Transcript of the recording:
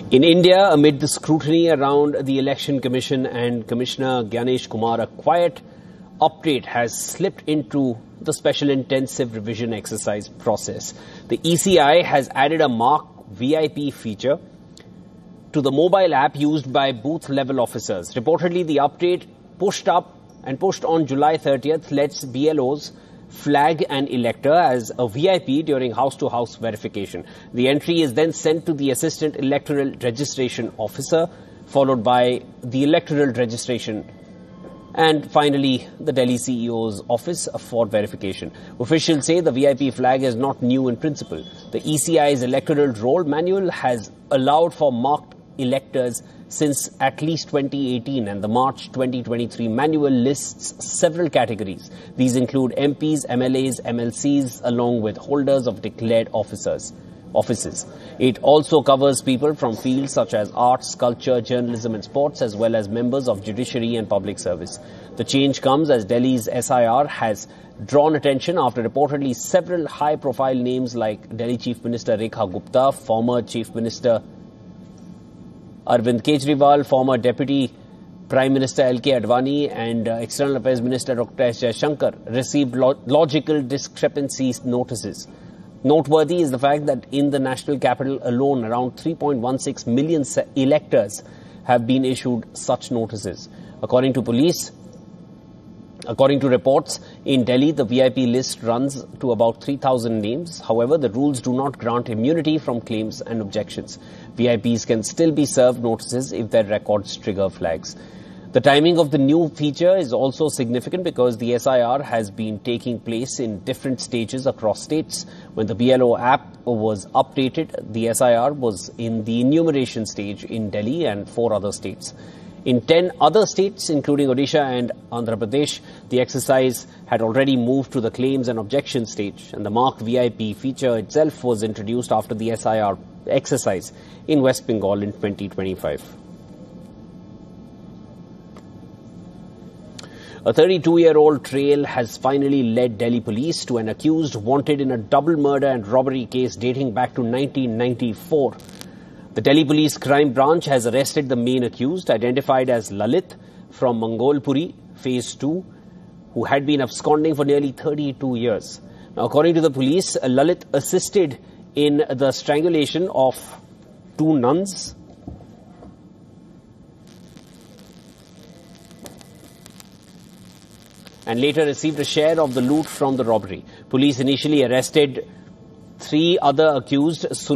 In India, amid the scrutiny around the Election Commission and Commissioner Gyanesh Kumar, a quiet update has slipped into the special intensive revision exercise process. The ECI has added a Mark VIP feature to the mobile app used by booth-level officers. Reportedly, the update pushed on July 30th lets BLOs flag an elector as a VIP during house-to-house verification. The entry is then sent to the Assistant Electoral Registration Officer, followed by the Electoral Registration and finally the Delhi CEO's office for verification. Officials say the VIP flag is not new in principle. The ECI's electoral roll manual has allowed for marked electors since at least 2018, and the March 2023 manual lists several categories. These include MPs, MLAs, MLCs, along with holders of declared offices. It also covers people from fields such as arts, culture, journalism and sports, as well as members of judiciary and public service. The change comes as Delhi's SIR has drawn attention after reportedly several high-profile names like Delhi Chief Minister Rekha Gupta, former Chief Minister Arvind Kejriwal, former Deputy Prime Minister L.K. Advani and External Affairs Minister Dr. S. Jaishankar received logical discrepancies notices. Noteworthy is the fact that in the national capital alone, around 3.16 million electors have been issued such notices. According to reports, in Delhi, the VIP list runs to about 3,000 names. However, the rules do not grant immunity from claims and objections. VIPs can still be served notices if their records trigger flags. The timing of the new feature is also significant because the SIR has been taking place in different stages across states. When the BLO app was updated, the SIR was in the enumeration stage in Delhi and 4 other states. In 10 other states, including Odisha and Andhra Pradesh, the exercise had already moved to the claims and objection stage, and the marked VIP feature itself was introduced after the SIR exercise in West Bengal in 2025. A 32-year-old trail has finally led Delhi police to an accused wanted in a double murder and robbery case dating back to 1994. The Delhi Police Crime Branch has arrested the main accused, identified as Lalit from Mangolpuri, Phase 2, who had been absconding for nearly 32 years. Now, according to the police, Lalit assisted in the strangulation of 2 nuns and later received a share of the loot from the robbery. Police initially arrested 3 other accused.